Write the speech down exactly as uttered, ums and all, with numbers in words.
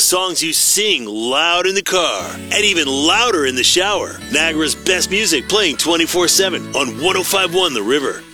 songs you sing loud in the car and even louder in the shower. Niagara's best music playing twenty-four seven on one oh five point one The River.